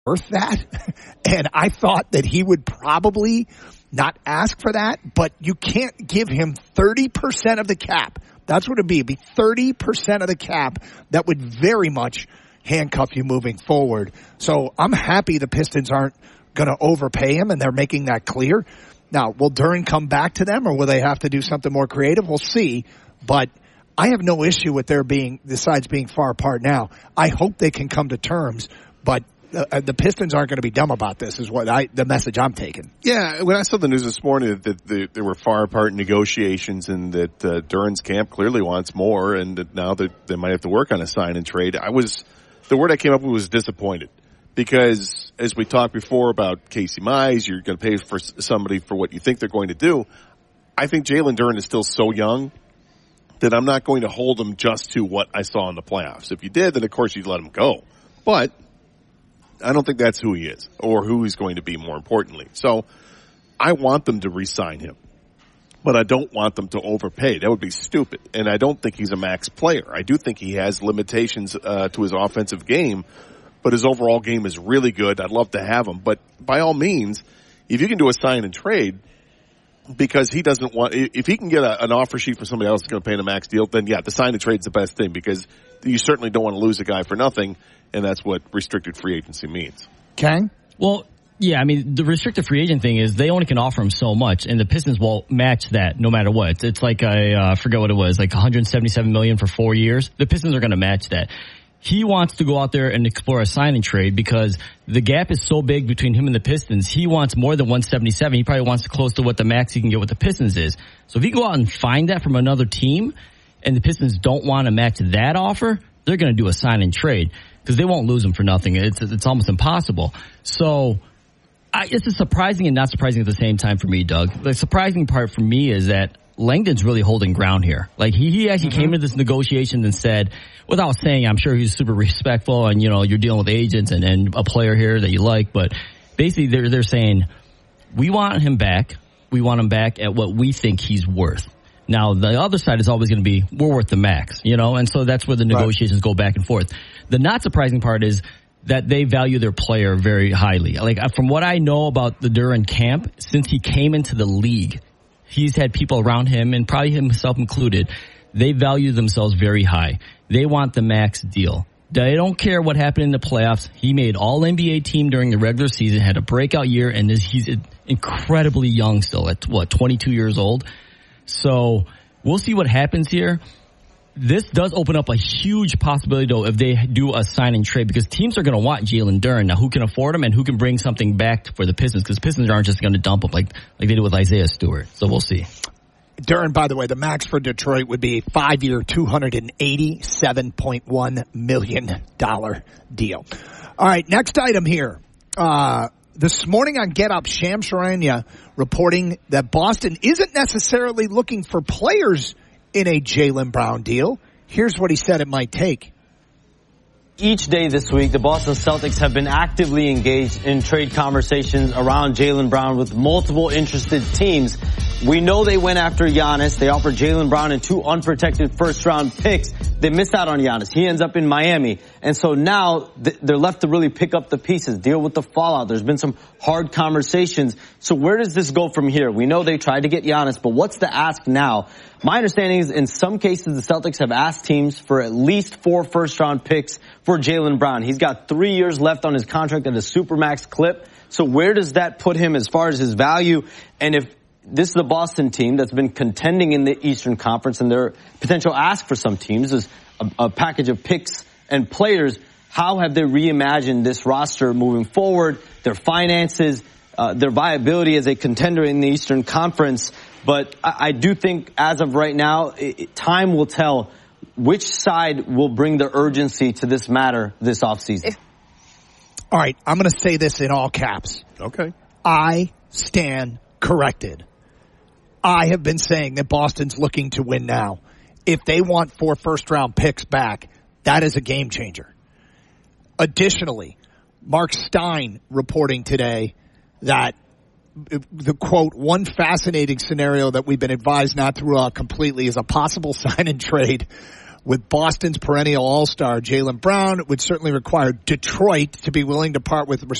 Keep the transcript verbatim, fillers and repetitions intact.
worth that. And I thought that he would probably not ask for that, but you can't give him thirty percent of the cap. That's what it'd be. It'd be thirty percent of the cap. That would very much handcuff you moving forward. So I'm happy the Pistons aren't going to overpay him, and they're making that clear. Now, will Duren come back to them, or will they have to do something more creative? We'll see. But I have no issue with their being, the sides being far apart now. I hope they can come to terms, but Uh, the Pistons aren't going to be dumb about this is what I, the message I'm taking. Yeah, when I saw the news this morning that the, there were far apart negotiations and that uh, Duren's camp clearly wants more and that now that they might have to work on a sign and trade, I was, the word I came up with was disappointed. Because as we talked before about Casey Mize, you're going to pay for somebody for what you think they're going to do. I think Jalen Duren is still so young that I'm not going to hold him just to what I saw in the playoffs. If you did, then of course you'd let him go. But I don't think that's who he is or who he's going to be, more importantly. So I want them to re-sign him, but I don't want them to overpay. That would be stupid. And I don't think he's a max player. I do think he has limitations uh, to his offensive game, but his overall game is really good. I'd love to have him. But by all means, if you can do a sign and trade, because he doesn't want, if he can get a, an offer sheet for somebody else that's going to pay him a max deal, then yeah, the sign and trade is the best thing because you certainly don't want to lose a guy for nothing. And that's what restricted free agency means. Kang? Well, yeah, I mean, the restricted free agent thing is they only can offer him so much, and the Pistons will match that no matter what. It's, it's like, I uh, forget what it was, like one hundred seventy-seven million dollars for four years. The Pistons are going to match that. He wants to go out there and explore a sign and trade because the gap is so big between him and the Pistons. He wants more than one seventy-seven. He probably wants close to what the max he can get with the Pistons is. So if he go out and find that from another team, and the Pistons don't want to match that offer, they're going to do a sign and trade. Because they won't lose him for nothing. It's it's almost impossible. So I, it's a surprising and not surprising at the same time for me, Doug. The surprising part for me is that Langdon's really holding ground here. Like he, he actually mm-hmm. came into this negotiation and said, without saying, I'm sure he's super respectful and, you know, you're dealing with agents and, and a player here that you like. But basically they're, they're saying, we want him back. We want him back at what we think he's worth. Now, the other side is always going to be, we're worth the max, you know, and so that's where the negotiations right. go back and forth. The not surprising part is that they value their player very highly. Like, from what I know about the Duren camp, since he came into the league, he's had people around him, and probably himself included, they value themselves very high. They want the max deal. They don't care what happened in the playoffs. He made all N B A team during the regular season, had a breakout year, and he's incredibly young still at, what, twenty-two years old? So we'll see what happens here. This does open up a huge possibility, though, if they do a sign and trade, because teams are going to want Jalen Duren. Now, who can afford him and who can bring something back for the Pistons? Because Pistons aren't just going to dump him like, like they did with Isaiah Stewart. So we'll see. Duren, by the way, the max for Detroit would be a five-year, two hundred eighty-seven point one million dollars deal. All right, next item here. Uh, This morning on Get Up, Shams Charania reporting that Boston isn't necessarily looking for players in a Jaylen Brown deal. Here's what he said it might take. Each day this week, the Boston Celtics have been actively engaged in trade conversations around Jaylen Brown with multiple interested teams. We know they went after Giannis. They offered Jaylen Brown and two unprotected first-round picks. They missed out on Giannis. He ends up in Miami. And so now th- they're left to really pick up the pieces, deal with the fallout. There's been some hard conversations. So where does this go from here? We know they tried to get Giannis, but what's the ask now? My understanding is in some cases the Celtics have asked teams for at least four first-round picks for Jaylen Brown. He's got three years left on his contract at a supermax clip. So where does that put him as far as his value? And if this is a Boston team that's been contending in the Eastern Conference, and their potential ask for some teams is a, a package of picks and players. How have they reimagined this roster moving forward, their finances, uh, their viability as a contender in the Eastern Conference? But I, I do think as of right now, it, time will tell which side will bring the urgency to this matter this offseason. All right, I'm going to say this in all caps. Okay. I stand corrected. I have been saying that Boston's looking to win now. If they want four first-round picks back, that is a game changer. Additionally, Mark Stein reporting today that the quote, one fascinating scenario that we've been advised not to rule out completely is a possible sign and trade with Boston's perennial all-star Jaylen Brown. It would certainly require Detroit to be willing to part with